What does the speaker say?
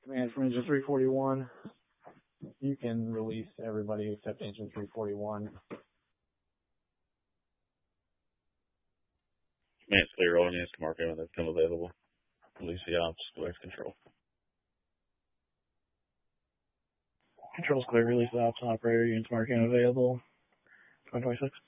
Command from Engine 341. You can release everybody except Engine 341. Command's clear. All units to mark when they become available. Release the ops. Direct control. Control's clear. Release the ops operator. Units marking available. 2026.